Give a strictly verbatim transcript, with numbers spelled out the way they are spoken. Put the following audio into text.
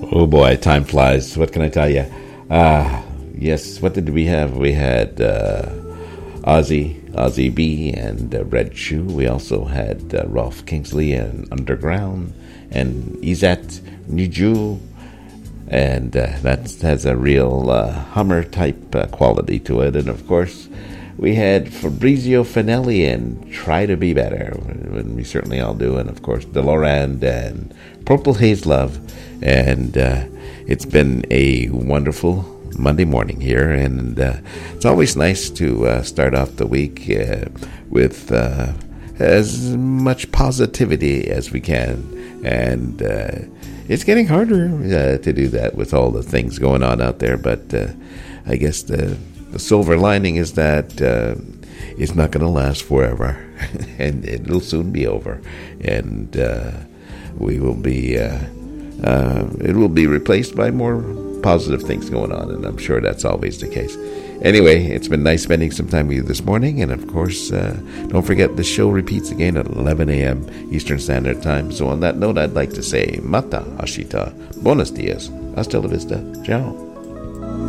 Oh boy, time flies. What can I tell you? Uh, yes, what did we have? We had uh, Ozzy, Ozzy B, and uh, Red Shoe. We also had uh, Rolf Kingsley and Underground, and Izet Niju, and uh, that has a real uh, Hummer-type uh, quality to it. And, of course, we had Fabrizio Finelli and Try to Be Better, and we certainly all do. And, of course, DeLorand and Purple Haze Love. And uh, it's been a wonderful Monday morning here, and uh, it's always nice to uh, start off the week uh, with uh, as much positivity as we can. And uh, it's getting harder uh, to do that with all the things going on out there, but uh, I guess the, the silver lining is that uh, it's not going to last forever, and it'll soon be over, and uh, we will be... Uh, Uh, it will be replaced by more positive things going on, and I'm sure that's always the case. Anyway, it's been nice spending some time with you this morning, and of course, uh, don't forget the show repeats again at eleven a.m. Eastern Standard Time. So on that note, I'd like to say, Mata Ashita, Buenos dias, hasta la vista, ciao.